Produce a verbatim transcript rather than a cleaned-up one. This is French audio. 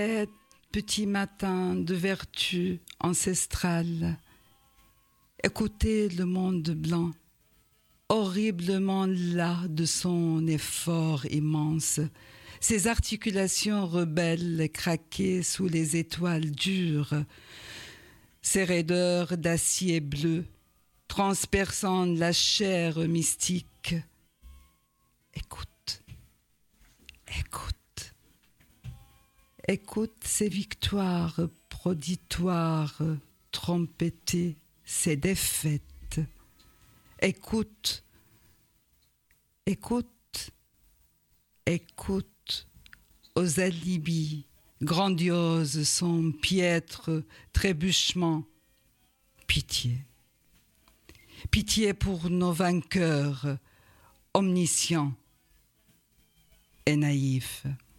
Petit matin de vertu ancestrale, écoutez le monde blanc, horriblement las de son effort immense, ses articulations rebelles craquées sous les étoiles dures, ses raideurs d'acier bleu, transperçant la chair mystique. Écoute, écoute. Écoute ces victoires proditoires, trompetées, ces défaites. Écoute, écoute, écoute aux alibis, grandioses son piètre trébuchement. Pitié, pitié pour nos vainqueurs, omniscients et naïfs.